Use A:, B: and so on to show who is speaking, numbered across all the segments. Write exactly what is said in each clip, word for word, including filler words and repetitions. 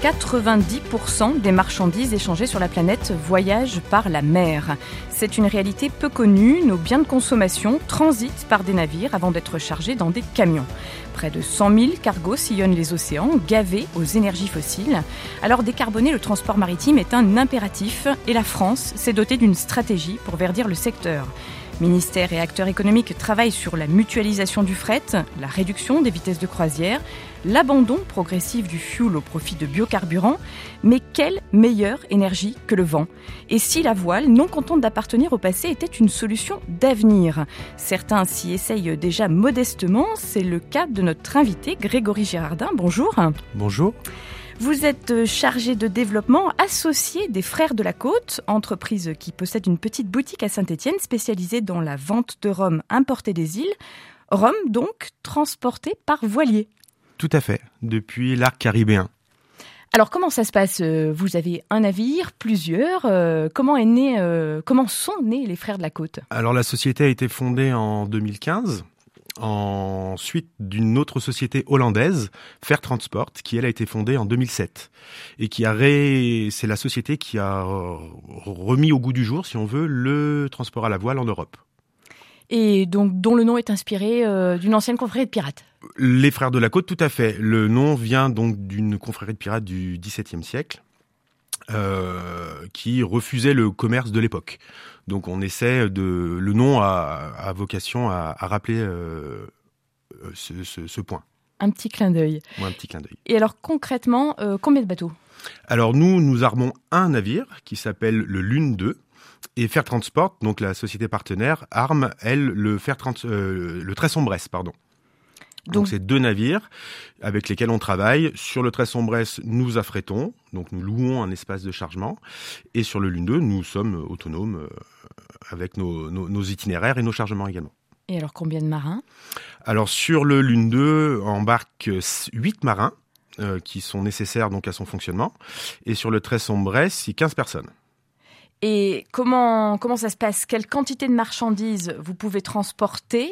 A: quatre-vingt-dix pour cent des marchandises échangées sur la planète voyagent par la mer. C'est une réalité peu connue. Nos biens de consommation transitent par des navires avant d'être chargés dans des camions. Près de cent mille cargos sillonnent les océans, gavés aux énergies fossiles. Alors décarboner le transport maritime est un impératif et la France s'est dotée d'une stratégie pour verdir le secteur. Ministère et acteurs économiques travaillent sur la mutualisation du fret, la réduction des vitesses de croisière, l'abandon progressif du fioul au profit de biocarburants. Mais quelle meilleure énergie que le vent ? Et si la voile, non contente d'appartenir au passé, était une solution d'avenir ? Certains s'y essayent déjà modestement. C'est le cas de notre invité Grégory Girardin. Bonjour.
B: Bonjour.
A: Vous êtes chargé de développement associé des Frères de la Côte, entreprise qui possède une petite boutique à Saint-Étienne spécialisée dans la vente de rhum importé des îles. Rhum donc transporté par voilier.
B: Tout à fait, depuis l'arc caribéen.
A: Alors comment ça se passe ? Vous avez un navire, plusieurs. Euh, comment est né, euh, comment sont nés les Frères de la Côte ?
B: Alors la société a été fondée en deux mille quinze. En suite d'une autre société hollandaise, Fair Transport, qui elle a été fondée en deux mille sept et qui a ré... c'est la société qui a remis au goût du jour, si on veut, le transport à la voile en Europe.
A: Et donc dont le nom est inspiré euh, d'une ancienne confrérie de pirates.
B: Les Frères de la Côte, tout à fait. Le nom vient donc d'une confrérie de pirates du dix-septième siècle. Euh, qui refusait le commerce de l'époque. Donc on essaie de... Le nom a, a vocation à, à rappeler euh, ce, ce, ce point.
A: Un petit clin d'œil.
B: Ouais, un petit clin d'œil.
A: Et alors concrètement, euh, combien de bateaux ?
B: Alors nous, nous armons un navire qui s'appelle le Lune deux. Et Fair Transport, donc la société partenaire, arme, elle, le, Fair Trans... euh, le Tresson-Bresse, pardon. Donc, donc c'est deux navires avec lesquels on travaille. Sur le Tresson-Bresse, nous affrétons, donc nous louons un espace de chargement. Et sur le Lune deux, nous sommes autonomes euh, avec nos, nos, nos itinéraires et nos chargements également.
A: Et alors combien de marins ?
B: Alors sur le Lune deux, embarque huit marins euh, qui sont nécessaires donc à son fonctionnement. Et sur le Tresson-Bresse, il y a quinze personnes.
A: Et comment, comment ça se passe ? Quelle quantité de marchandises vous pouvez transporter ?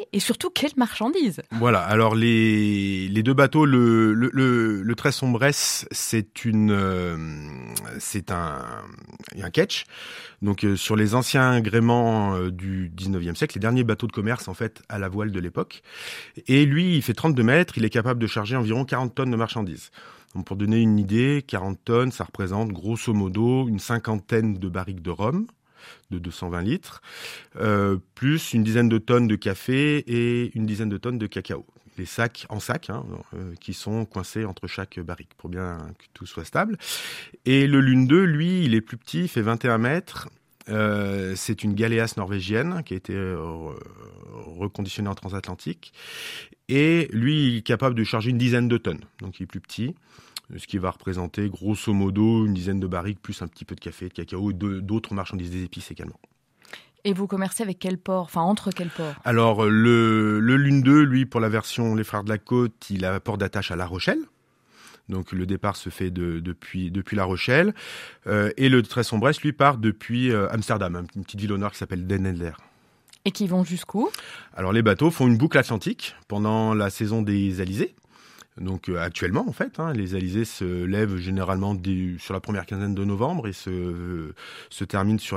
A: Et surtout, quelles marchandises ?
B: Voilà, alors les, les deux bateaux, le, le, le, le Tresson-Bresse, c'est, une, euh, c'est un, un ketch. Donc euh, sur les anciens gréements euh, du dix-neuvième siècle, les derniers bateaux de commerce en fait à la voile de l'époque. Et lui, il fait trente-deux mètres, il est capable de charger environ quarante tonnes de marchandises. Donc pour donner une idée, quarante tonnes, ça représente grosso modo une cinquantaine de barriques de rhum de deux cent vingt litres, euh, plus une dizaine de tonnes de café et une dizaine de tonnes de cacao. Les sacs en sac, hein, euh, qui sont coincés entre chaque barrique pour bien que tout soit stable. Et le Lune deux, lui, il est plus petit, il fait vingt et un mètres. Euh, c'est une galéasse norvégienne qui a été euh, reconditionnée en transatlantique. Et lui, il est capable de charger une dizaine de tonnes. Donc il est plus petit. Ce qui va représenter grosso modo une dizaine de barriques, plus un petit peu de café, de cacao et de, d'autres marchandises, des épices également.
A: Et vous commercez avec quel port ? Enfin, entre quels ports ?
B: Alors, le, le Lune deux, lui, pour la version Les Frères de la Côte, il a un port d'attache à La Rochelle. Donc, le départ se fait de, depuis, depuis La Rochelle. Euh, et le Tresson-Bresse, lui, part depuis euh, Amsterdam, une petite ville au nord qui s'appelle Den Helder.
A: Et qui vont jusqu'où ?
B: Alors, les bateaux font une boucle atlantique pendant la saison des alizés. Donc euh, actuellement, en fait, hein, les alizés se lèvent généralement des, sur la première quinzaine de novembre et se, euh, se terminent sur